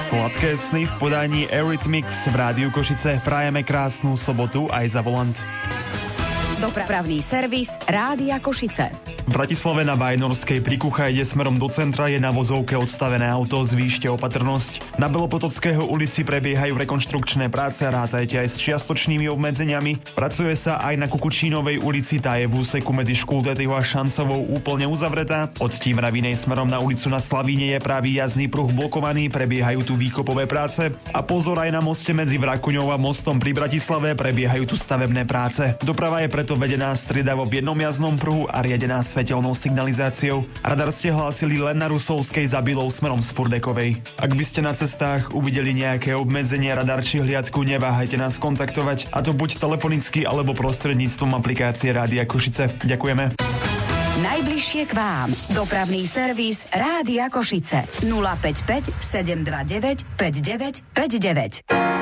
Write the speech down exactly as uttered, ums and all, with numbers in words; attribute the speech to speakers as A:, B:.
A: Sladké sny v podaní Eurythmics v Rádiu Košice. Prajeme krásnu sobotu aj za volant.
B: Dopravný servis Rádia Košice.
A: V Bratislave na Vajnorskej pri Kucha ide smerom do centra, je na vozovke odstavené auto, zvýšte opatrnosť. Na Belopotockého ulici prebiehajú rekonštrukčné práce, rátajte aj s čiastočnými obmedzeniami. Pracuje sa aj na Kukučínovej ulici, tá je v úseku medzi Škultetýho a Šancovou úplne uzavretá. Od Stímravinej smerom na ulicu na Slavíne je pravý jazdný pruh blokovaný, prebiehajú tu výkopové práce. A pozor, aj na moste medzi Vrakuňou a mostom pri Bratislave prebiehajú tu stavebné práce. Doprava je preto vedená striedavo v jednom jazdnom pruhu a riadená svetelnou signalizáciou. Radar ste hlásili len na Rusovskej za Bilou smerom z Furdekovej. Ak by ste na cestách uvideli nejaké obmedzenie, radar či hliadku, neváhajte nás kontaktovať, a to buď telefonicky alebo prostredníctvom aplikácie Rádia Košice. Ďakujeme.
B: Najbližšie k vám. Dopravný servis Rádia Košice. nula päť päť sedem dva deväť päť deväť päť deväť.